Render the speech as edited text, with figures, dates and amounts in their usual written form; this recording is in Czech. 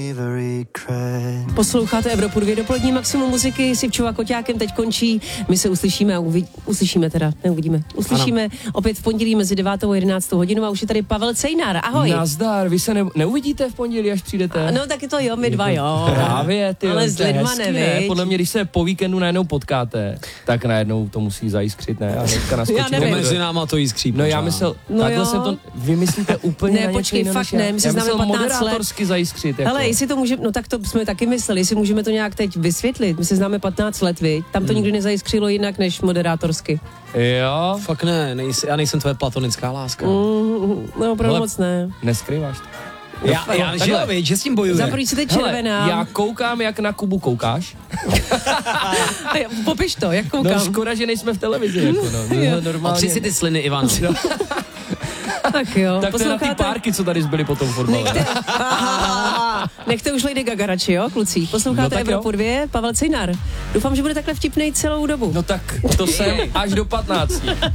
Posloucháte Evropu 2, dopolední maximum muziky, Sivčou a Koťákem teď končí. My se uslyšíme a uslyšíme opět v pondělí mezi 9. a 11. hodinou a už je tady Pavel Cejnar. Ahoj. Nazdar, vy se neuvidíte v pondělí, až přijdete? No taky to jo, my dva jo. Právě, ty. Ale s lidma nevíš. Podle mě, když se po víkendu najednou potkáte, tak najednou to musí zajiskřit, ne? A hnedka naskočíme. Mezi náma to jiskří. No já myslel, takhle se to, vy myslíte úplně ne, na počkej, fakt ne, my se známe 15 let. moderátorsky zajiskřit. Jako. Hele, jestli to můžeme, no tak to jsme taky mysleli, jestli můžeme to nějak teď vysvětlit. My se známe 15 let, viď? Tam to nikdy nezajiskřilo jinak než moderátorsky. Jo. Fakt ne, já nejsem tvoje platonická láska. No, opravdu moc ne. Neskrýváš to. Já že jo, víš, že s tím bojuju. Zaprý si teď červená. Já koukám, jak na Kubu koukáš. Popiš to, jak koukám. No škoda, že nejsme v televizi. Jako no. Normálně. Otři si ty sliny, Ivano. Tak jo. Tak to je na ty párky, co tady zbyly po tom fotbale. Nechte už Lady Gaga radši, jo, kluci. Posloucháte Evropu 2, Pavel Cejnar. Doufám, že bude takhle vtipnej celou dobu. No tak to jsem až do 15.